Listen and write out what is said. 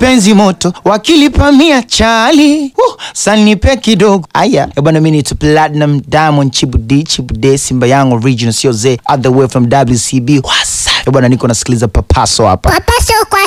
penzi moto wakilipa mia chali sanipe kidogo. Aya bwana, mimi ni Platinum Diamond Chibude Simba Young original, sio ze other way from WCB. What's up bwana, niko nasikiliza Papaso hapa. Papaso kwa